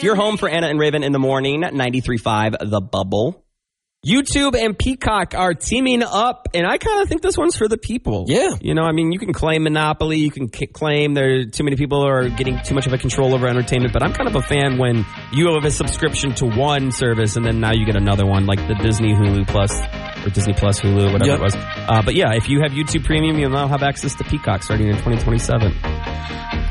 your home for Anna and Raven in the morning, 93.5 The Bubble. YouTube and Peacock are teaming up, and I kind of think this one's for the people. Yeah. You know, I mean, you can claim monopoly, you can claim there are too many people who are getting too much of a control over entertainment, but I'm kind of a fan when you have a subscription to one service and then now you get another one, like the Disney Hulu Plus, or Disney Plus Hulu, whatever it was. But yeah, if you have YouTube Premium, you'll now have access to Peacock starting in 2027.